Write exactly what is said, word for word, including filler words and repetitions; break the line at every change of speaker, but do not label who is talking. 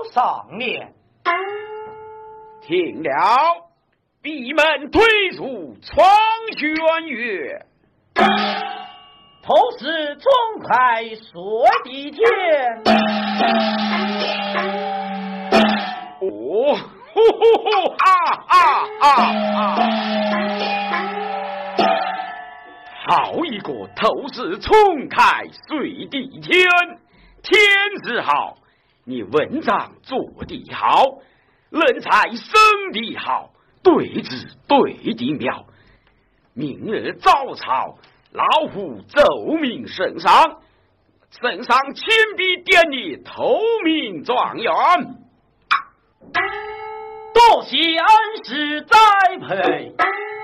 上面。
听了，闭门推出窗轩月，
头是冲开水地天。
哦，呼呼呼，啊啊啊啊！好一个头是冲开水地天，天字好，你文章做得好，人才生得好，对子对得妙。明日早朝，老夫奏明圣上，圣上亲笔点你头名状元。
多谢恩师栽培。